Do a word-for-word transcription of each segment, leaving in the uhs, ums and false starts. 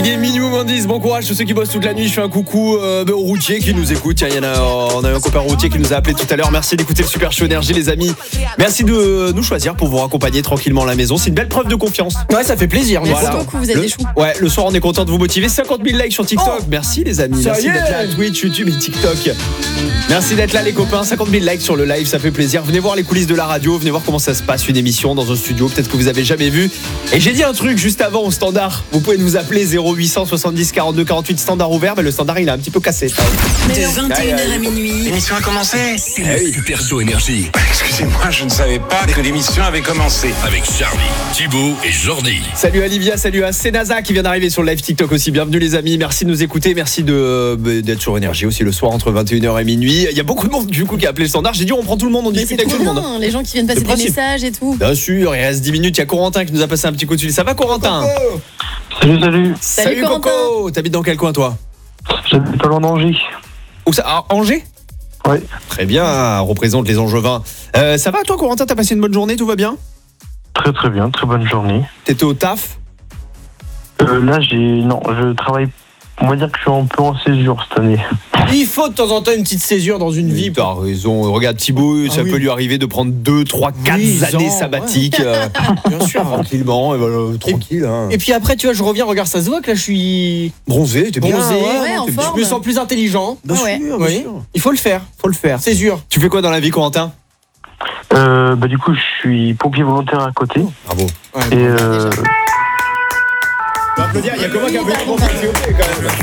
Il est minuit moins dix, bon courage tous ceux qui bossent toute la nuit. Je fais un coucou euh, aux routiers qui nous écoutent. Tiens, il y en a, on a un copain routier qui nous a appelé tout à l'heure. Merci d'écouter le Super Show Énergie, les amis. Merci de nous choisir pour vous raccompagner tranquillement à la maison. C'est une belle preuve de confiance. Ouais, ça fait plaisir. Merci Voilà. beaucoup, vous êtes Le, des choux. ouais, le soir on est content de vous motiver. cinquante mille likes sur TikTok. Oh, Merci les amis. ça Merci y est. d'être là, Twitch, YouTube et TikTok. Merci d'être là les copains. cinquante mille likes sur le live, ça fait plaisir. Venez voir les coulisses de la radio, venez voir comment ça se passe une émission dans un studio, peut-être que vous avez jamais vu. Et j'ai dit un truc juste avant au standard. Vous pouvez nous appeler zéro huit cent soixante-dix quarante-deux quarante-huit, standard ouvert, mais le standard il est un petit peu cassé. De vingt et une heures à minuit. L'émission a commencé. C'est Eh le oui. Super Show Énergie. Excusez-moi, je ne savais pas que l'émission avait commencé. Avec Charlie, Thibaut et Jordi. Salut Olivia, salut à Senaza qui vient d'arriver sur le live TikTok aussi. Bienvenue les amis, merci de nous écouter, merci de, d'être sur Énergie aussi le soir entre vingt et une heures et minuit. Il y a beaucoup de monde du coup qui a appelé le standard. J'ai dit on prend tout le monde, on Mais discute c'est avec trop tout le monde. bien, les gens qui viennent passer Le des principe. messages et tout. Bien sûr, il reste dix minutes, il y a Corentin qui nous a passé un petit coup de fil. Ça va Corentin? Salut, salut. Salut, Coco, t'habites dans quel coin toi? J'habite pas loin d'Angers. Où ça? À Angers? Ouais. Très bien, représente les Angevins. Euh, ça va toi Corentin, t'as passé une bonne journée, tout va bien? Très très bien, très bonne journée. T'étais au taf? Euh, là, j'ai. Non, je travaille. On va dire que je suis un peu en césure cette année. Il faut de temps en temps une petite césure dans une vie. T'as raison, regarde Thibaut, Ah ça oui. peut lui arriver de prendre deux, trois, quatre Oui, années ans, sabbatiques. euh, Bien sûr. tranquillement, et voilà, tranquille. Hein. Et puis après, tu vois, je reviens, regarde, ça se voit que là, je suis Bronzé, t'es bien. bronzé. ouais, en t'es bien. forme. Je me sens plus intelligent. Bien Ah ouais. sûr, bien Oui. sûr. Il faut le faire. Faut le faire. Césure. Tu fais quoi dans la vie, Corentin? Euh, bah, du coup, je suis pompier volontaire à côté. Bravo. Et euh, On peut applaudir, il y a que moi qui a applaudi pour ça, s'il vous plaît, quand même.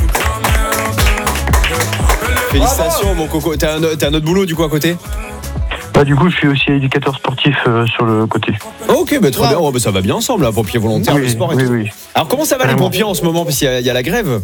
Félicitations, mon coco. T'as un, t'as un autre boulot, du coup, à côté? bah, du coup, je suis aussi éducateur sportif euh, sur le côté. Ok, bah, très Wow. bien. Oh, bah, ça va bien ensemble, là, pompier volontaire, le Oui, sport et oui, tout. oui. Alors, comment ça va, les Vraiment. pompiers, en ce moment? Parce qu'il y a, il y a la grève.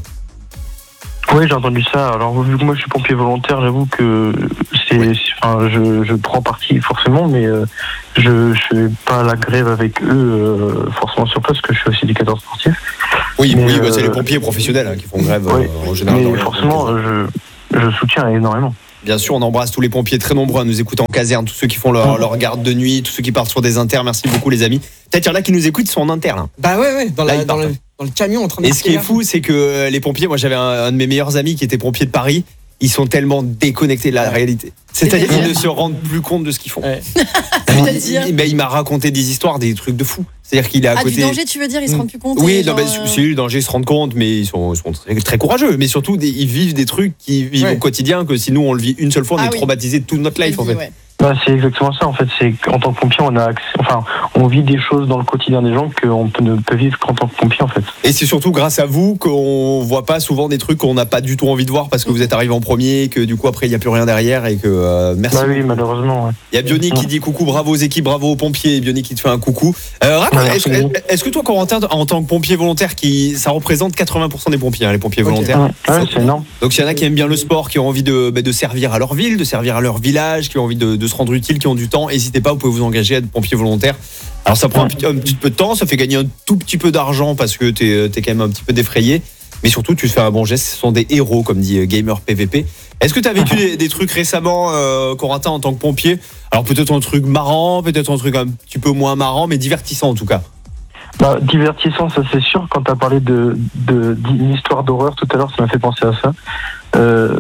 Oui, j'ai entendu ça. Alors, vu que moi, je suis pompier volontaire, j'avoue que c'est, enfin, je, je prends parti forcément, mais euh, je je fais pas la grève avec eux euh, forcément sur place, parce que je suis aussi éducateur sportif. Oui, Mais, oui bah, c'est euh, les pompiers professionnels hein, qui font grève Oui, euh, en général. dans mais les- forcément, euh, je, je soutiens énormément. Bien sûr, on embrasse tous les pompiers très nombreux à nous écouter en caserne, tous ceux qui font leur, leur garde de nuit, tous ceux qui partent sur des inters. Merci beaucoup, les amis. Peut-être qu'il y en a qui nous écoutent, ils sont en inter. Là. Bah ouais, ouais, dans, Là, la, ils dans, partent. le, dans le camion en train de Et ce qui est marquer fou, c'est que euh, les pompiers, moi j'avais un, un de mes meilleurs amis qui était pompier de Paris, ils sont tellement déconnectés de la réalité. C'est-à-dire qu'ils ne se rendent plus compte de ce qu'ils font. Ouais. C'est-à-dire il, il- il m'a raconté des histoires, des trucs de fou. C'est-à-dire qu'il est à Ah, côté. du danger, tu veux dire, ils se rendent plus compte. Oui, et non, genre, mais euh, si, le danger, ils se rendent compte, mais ils sont, ils sont très, très courageux. Mais surtout, des- ils vivent des trucs qu'ils vivent Ouais. au quotidien, que si nous on le vit une seule fois, on Ah est oui. traumatisé toute notre life en fait. ouais. Bah, c'est exactement ça en fait. C'est qu'en tant que pompier, on a accès, enfin, on vit des choses dans le quotidien des gens qu'on peut, ne peut vivre qu'en tant que pompier en fait. Et c'est surtout grâce à vous qu'on voit pas souvent des trucs qu'on n'a pas du tout envie de voir parce que vous êtes arrivé en premier, que du coup après il n'y a plus rien derrière et que euh, merci. Bah oui, malheureusement. Ouais. Il y a Bionic qui dit coucou, bravo aux équipes, bravo aux pompiers. Bionic qui te fait un coucou. Euh, raconte, Ouais, est-ce, merci. est-ce que toi, Corentin, en tant que pompier volontaire, qui ça représente quatre-vingts pour cent des pompiers, hein, les pompiers Ok. volontaires. Ouais, ouais, c'est énorme. Donc il y en a qui aiment bien le sport, qui ont envie de, bah, de servir à leur ville, de servir à leur village, qui ont envie de, de se rendre utile, qui ont du temps. N'hésitez pas, vous pouvez vous engager à être pompier volontaire. Alors ça prend un petit, un petit peu de temps, ça fait gagner un tout petit peu d'argent parce que t'es, t'es quand même un petit peu défrayé. Mais surtout, tu fais un bon geste. Ce sont des héros, comme dit euh, Gamer P V P. Est-ce que tu as vécu des, des trucs récemment, euh, Corentin, en tant que pompier? Alors peut-être un truc marrant, peut-être un truc un petit peu moins marrant, mais divertissant en tout cas. Bah, divertissant, ça c'est sûr. Quand tu as parlé de, de, d'une histoire d'horreur tout à l'heure, ça m'a fait penser à ça. Euh,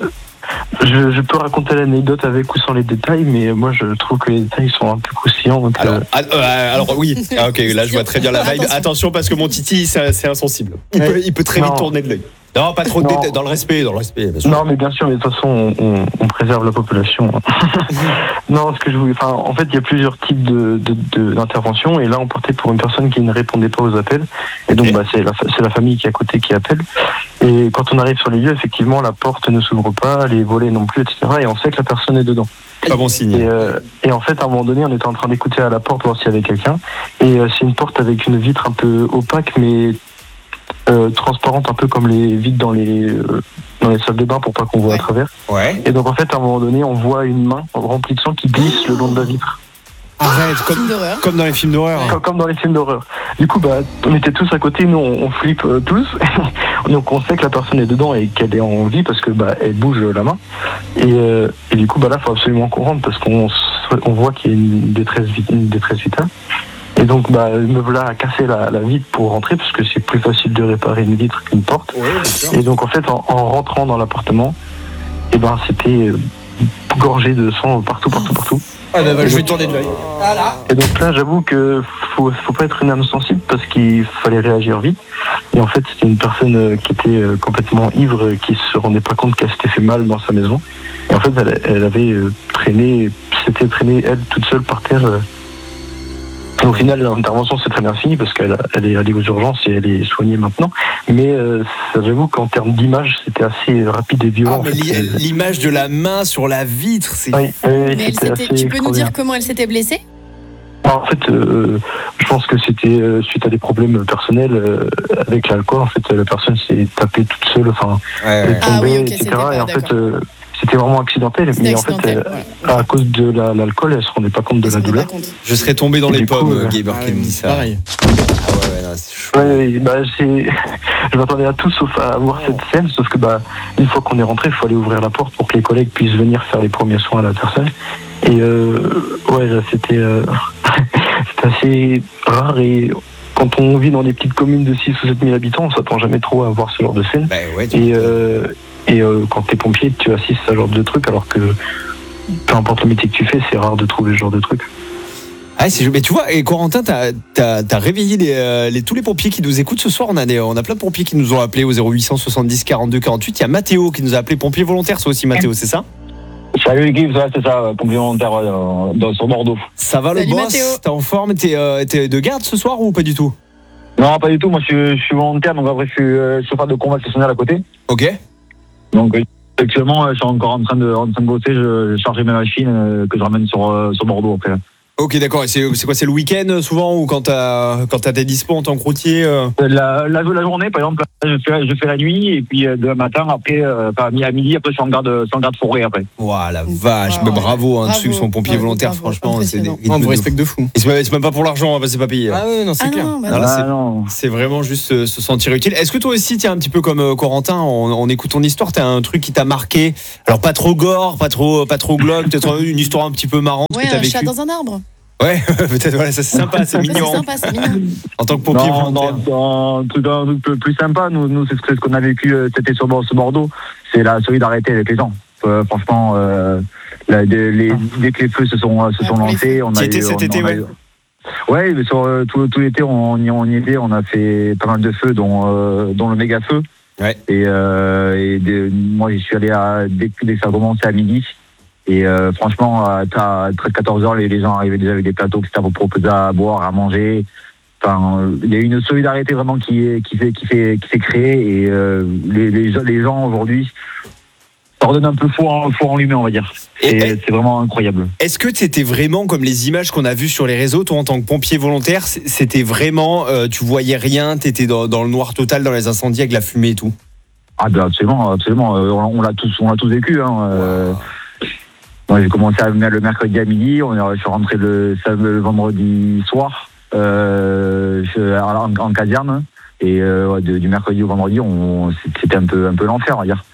je, je peux raconter l'anecdote avec ou sans les détails, mais moi je trouve que les détails sont un peu croustillants. Donc, Alors, euh, ah, euh, alors oui, ah, ok, là je vois très bien la vibe. Attention. Attention parce que mon titi, c'est, c'est insensible. Il, Ouais. peut, il peut très vite Non. tourner de l'œil. Non, pas trop de Non. détails, dans le respect, dans le respect. Bien sûr. non, mais bien sûr, mais de toute façon, on, on, on préserve la population. non, ce que je voulais, enfin, en fait, il y a plusieurs types de, de, de, d'interventions, et là, on partait pour une personne qui ne répondait pas aux appels, et donc, Ok. bah, c'est la, fa- c'est la famille qui est à côté qui appelle. Et quand on arrive sur les lieux, effectivement, la porte ne s'ouvre pas, les volets non plus, et cetera. Et on sait que la personne est dedans. Pas bon signe. Et, euh, et en fait, à un moment donné, on était en train d'écouter à la porte voir s'il y avait quelqu'un. Et euh, c'est une porte avec une vitre un peu opaque, mais euh, transparente, un peu comme les vitres dans les euh, dans les salles de bain pour pas qu'on voit à travers. Ouais. Et donc en fait, à un moment donné, on voit une main remplie de sang qui glisse le long de la vitre, Arrête, comme, Film d'horreur. comme dans les films d'horreur. hein. comme, comme dans les films d'horreur. Du coup, bah, on était tous à côté, nous, on, on flippe euh, tous. Donc on sait que la personne est dedans et qu'elle est en vie parce que bah, elle bouge la main. Et, euh, et du coup, bah là, faut absolument qu'on rentre parce qu'on s- on voit qu'il y a une détresse, vit- une détresse vitale. Et donc, bah, me voilà à casser la, la vitre pour rentrer, parce que c'est plus facile de réparer une vitre qu'une porte. Ouais, bien sûr. Et donc, en fait, en, en rentrant dans l'appartement, et ben, c'était euh, gorgé de sang partout, partout, partout. Ah bah, bah, je vais te tourner de l'œil. Voilà. Et donc là, j'avoue que faut, faut pas être une âme sensible, parce qu'il fallait réagir vite. Et en fait, c'était une personne euh, qui était euh, complètement ivre, euh, qui se rendait pas compte qu'elle s'était fait mal dans sa maison. Et en fait, elle, elle avait euh, traîné, s'était traînée elle toute seule par terre. euh, Au final, l'intervention s'est très bien finie parce qu'elle elle est allée aux urgences et elle est soignée maintenant. Mais euh, ça, j'avoue qu'en termes d'image, c'était assez rapide et violent. Ah, mais en fait. l'i- l'image de la main sur la vitre, c'est. Oui, oui, Mais elle c'était s'était- assez tu peux nous dire extraordinaire. comment elle s'était blessée? En fait, euh, je pense que c'était euh, suite à des problèmes personnels euh, avec l'alcool. En fait, la personne s'est tapée toute seule, enfin, Ouais, elle ouais. est Ah tombée, oui, ok, et cetera. c'était pas- Et en fait, d'accord. euh, c'était vraiment accidentel. C'était Mais en fait, accidentel, euh, voilà. à cause de la- l'alcool, elle se rendait pas compte de Elle la se rendait douleur. pas compte. Je serais tombé dans Et les du coup, pommes, euh, Gaber qui me dit ça. Pareil. Ah ouais, ouais, non, c'est chaud. Ouais, ouais, bah, c'est... je m'attendais à tout sauf à voir cette scène, sauf que bah, une fois qu'on est rentré, il faut aller ouvrir la porte pour que les collègues puissent venir faire les premiers soins à la personne. Et euh, ouais, là, c'était, euh, c'était assez rare, et quand on vit dans des petites communes de six ou sept mille habitants, on s'attend jamais trop à voir ce genre de scène. Bah ouais, tu- Et, euh, et euh, quand t'es pompier, tu assistes à ce genre de truc, alors que peu importe le métier que tu fais, c'est rare de trouver ce genre de truc. Ah, c'est... Mais tu vois, et Corentin, t'as, t'as, t'as réveillé les, euh, les, tous les pompiers qui nous écoutent ce soir. On a, des, on a plein de pompiers qui nous ont appelés au zéro huit cent soixante-dix quarante-deux quarante-huit. Il y a Mathéo qui nous a appelé pompier volontaire, c'est aussi Mathéo, c'est ça? Salut l'équipe, ça, c'est ça, complémentaire euh, dans- sur Bordeaux. Ça va le Salut, boss? Mathéo. T'es en forme? T'es, euh, t'es de garde ce soir ou pas du tout? Non, pas du tout, moi je suis, je suis volontaire, donc après je suis euh, chauffeur de combat stationnel à côté. Ok. Donc euh, actuellement, euh, je suis encore en train de, en train de bosser, je, je charge mes machines euh, que je ramène sur, euh, sur Bordeaux après. Ok, d'accord. Et c'est, c'est quoi? C'est le week-end euh, souvent ou quand t'as, quand t'as des dispo en tant que routier euh... La, la, la journée, par exemple, je fais, je fais la nuit et puis euh, demain matin, après, euh, enfin, à midi, après je suis en garde, je suis en garde forêt après. Ouah, la vache. Ah, mais ouais. bravo, hein, Bravo. ceux qui sont pompiers Bravo, volontaires, bravo. franchement, c'est des. Impressionnant. des On trucs vous de respecte de fou. fou. Et c'est, même- c'est même pas pour l'argent, hein, parce que c'est pas payé. Ah ouais, non, c'est Ah clair. non, bah Non, non. là, Ah, c'est- non. C'est vraiment juste se, se sentir utile. Est-ce que toi aussi, tiens, un petit peu comme euh, Corentin, on, on écoute ton histoire, t'as un truc qui t'a marqué? Alors pas trop gore, pas trop, pas trop glauque, peut-être une histoire un petit peu marrante Ouais, que t'as un chat vécue. dans un arbre. Ouais, peut-être. Voilà, ça c'est sympa, c'est Ça, mignon. C'est sympa, c'est mignon. En tant que pompier Non, volontaire. non, un truc, un truc plus- plus sympa, nous, nous c'est ce que- ce qu'on a vécu, euh, c'était sur, Bor- sur Bordeaux, c'est la solidarité avec les gens. Euh, franchement, euh, la- des- les, dès que les feux se sont, se Ouais, sont pour les lancés, feux. on Qui a était eu- cet on- été, on a ouais. eu- Ouais, mais sur euh, tout, tout l'été, on, y, on y était, on a fait pas mal de feux, dont, euh, dont le méga feu. Ouais. Et, euh, et de- moi, j'y suis allé à, dès, que- dès que ça a commencé à midi. Et euh, franchement, à treize quatorze heures, les, les gens arrivaient déjà avec des plateaux qui pour proposer à boire, à manger. Enfin, euh, il y a une solidarité vraiment qui est, qui fait, qui fait, qui s'est créée. Et euh, les, les, gens- les gens aujourd'hui, ça redonne un peu foi en, foi en l'humain, on va dire. Et- Et c'est vraiment incroyable. Est-ce que c'était vraiment comme les images qu'on a vues sur les réseaux, toi en tant que pompier volontaire, c- c'était vraiment, euh, tu voyais rien, t'étais dans, dans le noir total dans les incendies avec la fumée et tout? Ah ben absolument, absolument. Euh, On, on l'a tous, on l'a tous vécu. Hein. Euh, moi, j'ai commencé à venir le mercredi à midi. On est, je suis rentré le, sam- le vendredi soir euh, je- en, en caserne. Et euh, ouais, de- du mercredi au vendredi, on, c'était un peu, un peu l'enfer, on va dire.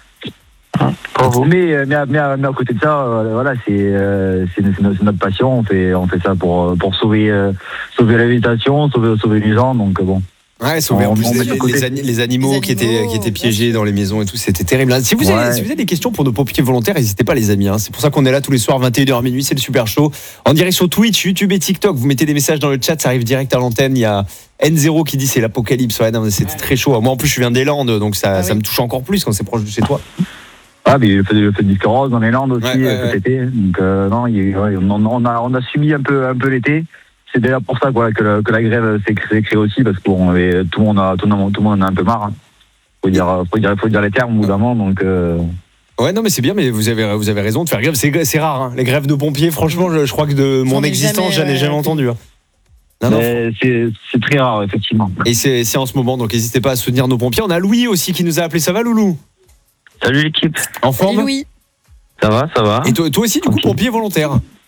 Bravo. Mais, mais, à- mais, à, mais à côté de ça, euh, voilà, c'est, euh, c'est, c'est notre, c'est notre passion. On fait, on fait ça pour, pour sauver, euh, sauver la végétation, sauver, sauver les gens. Donc bon. Ouais, sauver en On- plus on les, met de les- côté. les ani- les animaux Les qui étaient, animaux, qui étaient bien piégés sûr. dans les maisons et tout, c'était terrible. Si vous, avez, Ouais. si vous avez des questions pour nos pompiers volontaires, n'hésitez pas les amis. hein. C'est pour ça qu'on est là tous les soirs, vingt et une heures minuit, c'est le super show. En direct sur Twitch, YouTube et TikTok, vous mettez des messages dans le chat, ça arrive direct à l'antenne. Il y a N zéro qui dit c'est l'apocalypse. Ouais, non, mais c'était très chaud. Moi en plus je viens des Landes, donc ça, Ah ça oui. me touche encore plus quand c'est proche de chez toi. Ah, mais le fait de, fait de disque rose dans les Landes aussi Ouais, ouais, euh, cet ouais. été. Donc euh, non, il y a- ouais, on, on a on a subi un peu un peu l'été. C'est d'ailleurs pour ça quoi que, la- que la grève s'est créée, créée aussi parce que bon, avait- tout le monde a tout le monde tout le monde en a un peu marre. Hein. Faut dire faut dire faut dire les termes au bout d'un moment. Donc euh, Ouais, non, mais c'est bien, mais vous avez, vous avez raison de faire grève. C'est, c'est rare, hein. Les grèves de pompiers, franchement, je, je crois que de mon J'en ai existence, jamais, j'en ai euh, jamais entendu. hein. Non, non. mais c'est c'est très rare effectivement. Et c'est, c'est en ce moment, donc n'hésitez pas à soutenir nos pompiers. On a Louis aussi qui nous a appelé. Ça va, Loulou? Salut l'équipe, En Salut forme? Louis. ça va, ça va. Et toi, toi aussi, du coup, Tranquille. pompier volontaire.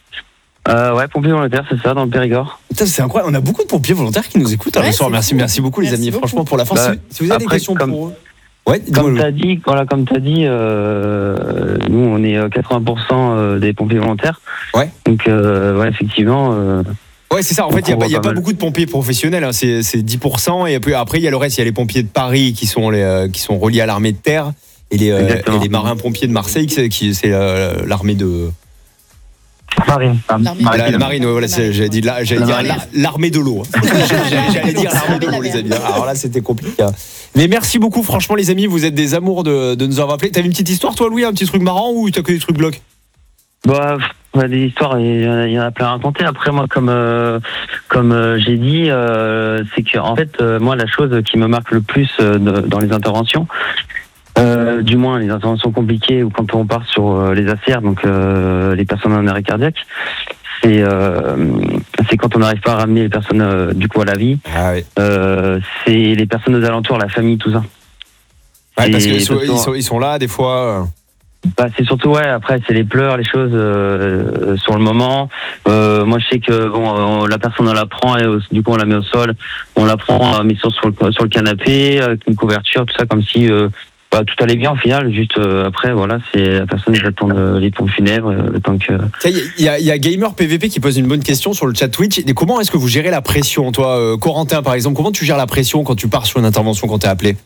Euh, ouais, pompier volontaire, c'est ça, dans le Périgord. Putain, c'est incroyable. On a beaucoup de pompiers volontaires qui nous écoutent. Alors, Ouais, ce soir. c'est Merci, cool. merci beaucoup, les Merci amis. beaucoup. Franchement, pour la force. Bah, si, si vous avez des après, questions comme- pour eux. Ouais, dis-moi, Comme Loulou. t'as dit, voilà, comme t'as dit, euh, nous on est euh, quatre-vingts pour cent des pompiers volontaires. Ouais. Donc euh, ouais, effectivement. Euh, Ouais, Ouais, c'est ça. En fait, il n'y a, pas, y a Pas pas mal. beaucoup de pompiers professionnels. Hein. C'est, c'est dix pour cent. Et puis après, il y a le reste. Il y a les pompiers de Paris qui sont, les, euh, qui sont reliés à l'armée de terre. Et les, euh, Exactement. et les marins-pompiers de Marseille, qui, qui, c'est euh, l'armée de. Marine. L'armée. Ah, la, la marine, ouais, voilà, c'est- j'allais dire, la- j'allais La dire marine. la- l'armée de l'eau. hein. J'allais, j'allais dire l'armée de l'eau, les amis. Alors là, c'était compliqué. hein. Mais merci beaucoup, franchement, les amis. Vous êtes des amours de, de nous avoir appelés. T'avais une petite histoire, toi, Louis, un petit truc marrant ou t'as que des trucs blocs? Bah, pff, ouais, des histoires, il y en a- il y en a plein à raconter. Après, moi, comme euh, comme euh, j'ai dit, euh, c'est que en fait, euh, moi, la chose qui me marque le plus euh, de- dans les interventions, euh, du moins les interventions compliquées ou quand on part sur euh, les A C R, donc euh, les personnes en arrêt cardiaque, c'est euh, c'est quand on n'arrive pas à ramener les personnes euh, du coup à la vie. Ah ouais. Euh, c'est les personnes aux alentours, la famille, tout ça. Ouais, parce Et qu'ils sont, parce que- ils sont, ils sont là, des fois. Bah, c'est surtout ouais. Après, c'est les pleurs, les choses euh, sur le moment. Euh, moi, je sais que bon, on- la personne on la prend et euh, du coup on la met au sol. On la prend, on la met sur, sur le sur le canapé avec une couverture, tout ça, comme si euh, bah, tout allait bien au final. Juste euh, après, voilà, c'est la personne qui attend le- les pompes funèbres, euh, le temps que. Il y, a- il y a Gamer P V P qui pose une bonne question sur le chat Twitch. Et comment est-ce que vous gérez la pression, toi, euh, Corentin, par exemple? Comment tu gères la pression quand tu pars sur une intervention, quand t'es appelé?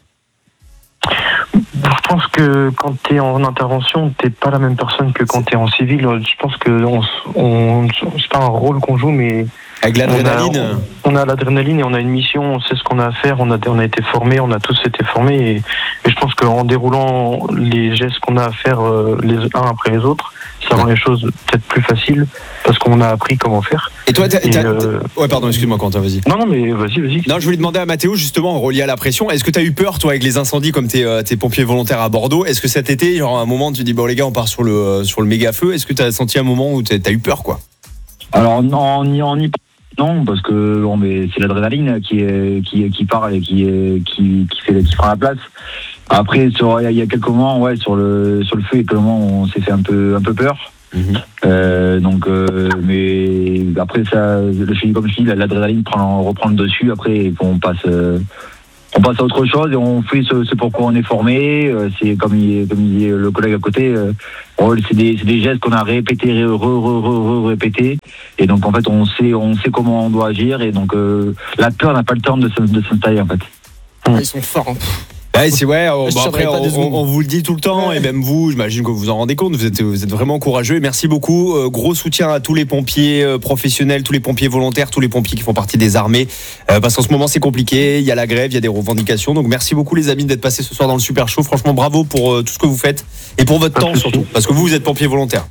Je pense que quand tu es en intervention, t'es pas la même personne que quand tu es en civil. Je pense que on, on, c'est pas un rôle qu'on joue, mais Avec l'adrénaline. on a l'adrénaline et on a une mission, on sait ce qu'on a à faire, on a, on a été formés, on a tous été formés. Et, et je pense qu'en déroulant les gestes qu'on a à faire euh, les uns après les autres, ça rend les choses peut-être plus faciles parce qu'on a appris comment faire. Et toi, t'as, Et, t'as- euh, ouais, pardon, excuse-moi, Corentin, vas-y. Non, non, mais vas-y, vas-y. Non, je voulais demander à Mathéo, justement, relié à la pression, est-ce que tu as eu peur, toi, avec les incendies, comme t'es, euh, t'es pompier volontaire à Bordeaux? Est-ce que cet été, genre, à un moment, tu dis, bon, les gars, on part sur le, euh, sur le méga feu? Est-ce que tu as senti un moment où t'as, t'as eu peur, quoi? Alors non, on y, on y non, parce que bon, mais c'est l'adrénaline qui est, qui qui parle et qui est, qui qui fait qui prend la place. Après, sur il y a quelques moments, ouais, sur le sur le feu, il y a quelques moments où on s'est fait un peu un peu peur. Mhm. Euh, donc, euh, mais après ça, le comme je dis, l'adrénaline prend reprend le dessus. Après, on passe. Euh, On passe à autre chose et on fait ce, ce pourquoi on est formé. Euh, C'est comme il, comme il dit le collègue à côté, euh, c'est des, c'est des gestes qu'on a répétés, re, re, re, re, répétés. Et donc en fait, on sait, on sait comment on doit agir. Et donc euh, la peur n'a pas le temps de, se- de s'installer en fait. Ils sont forts. hein. Ouais, c'est ouais, on, Je bon, tiendrai après, pas deux on, secondes. on vous le dit tout le temps, Ouais. et même vous, j'imagine que vous vous en rendez compte, vous êtes, vous êtes vraiment courageux. Et merci beaucoup. Euh, gros soutien à tous les pompiers euh, professionnels, tous les pompiers volontaires, tous les pompiers qui font partie des armées. Euh, parce qu'en ce moment, c'est compliqué. Il y a la grève, il y a des revendications. Donc merci beaucoup, les amis, d'être passés ce soir dans le Super Show. Franchement, bravo pour euh, tout ce que vous faites et pour votre Pas de temps souci. surtout. Parce que vous, vous êtes pompier volontaire.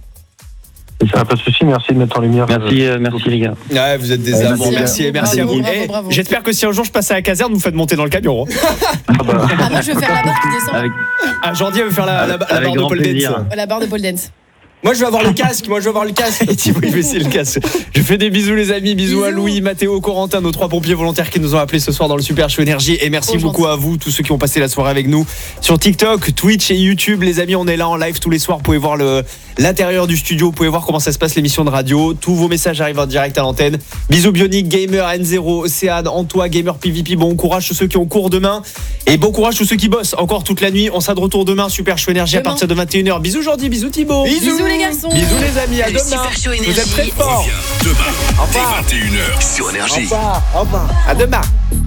Ah, pas de souci, merci de mettre en lumière. Merci, euh, merci les gars. Ouais, vous êtes des Ouais, amours. merci. Merci, merci à Bravo, vous. bravo, Eh, bravo. J'espère que si un jour je passe à la caserne, vous me faites monter dans le camion. hein. Ah bah, Ah, moi, je veux faire la barre qui descend. Avec, Ah, Jordi veut faire la, la, la Avec barre de grand Paul plaisir. Dance. La barre de pole dance. Moi, je veux avoir le casque. Moi, je veux avoir le casque. Et Thibaut, il veut essayer le casque. Je fais des bisous, les amis. Bisous, à Bisous. Louis, Mathéo, Corentin, nos trois pompiers volontaires qui nous ont appelés ce soir dans le Super Show Énergie. Et merci Trop beaucoup gentil. à vous, tous ceux qui ont passé la soirée avec nous sur TikTok, Twitch et YouTube. Les amis, on est là en live tous les soirs. Vous pouvez voir le, l'intérieur du studio. Vous pouvez voir comment ça se passe, l'émission de radio. Tous vos messages arrivent en direct à l'antenne. Bisous, Bionic, Gamer, N zéro, Océane, Antoine, Gamer P V P. Bon courage tous ceux qui ont cours demain. Et bon courage tous ceux qui bossent encore toute la nuit. On sera de retour demain, Super Show Énergie à Demain. partir de vingt et une heures. Bisous, Jordi. Bisous, Thibaut. Bisous, les garçons. Bisous, les amis. À Le demain. Super Show Vous êtes très Énergie forts. revient demain dès vingt et une heures sur Énergie. À demain.